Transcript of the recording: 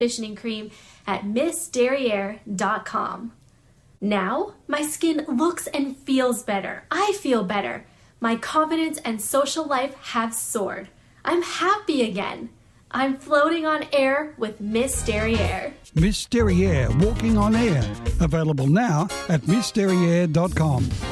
conditioning cream at MissDerriere.com. Now, my skin looks and feels better. I feel better. My confidence and social life have soared. I'm happy again. I'm floating on air with Miss Derriere. Miss Derriere, walking on air. Available now at MissDerriere.com.